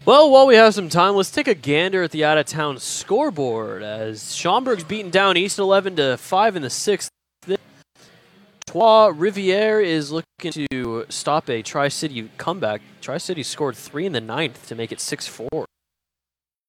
Well, while we have some time, let's take a gander at the out-of-town scoreboard as Schaumburg's beaten down East 11 to 5 in the 6th. Trois Riviere is looking to stop a Tri-City comeback. Tri-City scored 3 in the 9th to make it 6-4.